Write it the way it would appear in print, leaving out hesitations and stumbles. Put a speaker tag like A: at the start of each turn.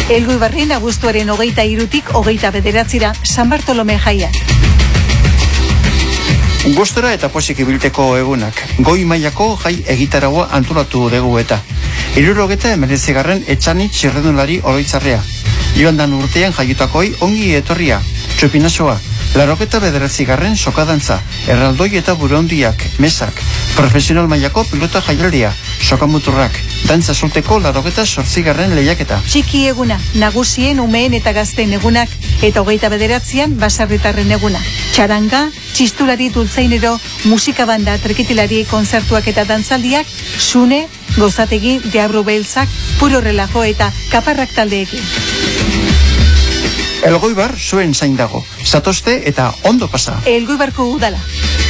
A: Elgoibarren abuztuaren 23-tik 29-ra San Bartolome jaia.
B: Gustora eta pozik ibilteko egunak. Goi mailako jai egitaragoa antolatu dugu eta 79. etxani txirrendulari oroitzarrea. Joan dan urtean jaiutakoi ongi etorria. Txupinasoa. 89. sokadantza. Erraldoi eta burondiak, mesak. Profesional mailako pilota jaialdia. Sokamuturrak. Dantza solteko 88. lehiaketa.
A: Txiki eguna, nagusien, umeen eta gazten egunak, eta 29an basarritarren eguna. Txaranga, txistulari dultzainero, musika banda, trekitilari, konzertuak eta dantzaldiak, sune, gozategi, deabru beltzak, puro relajo eta kaparrak taldeekin.
B: Elgoibar zuen zain dago. Zatozte eta ondo pasa.
A: Elgoibarko udala.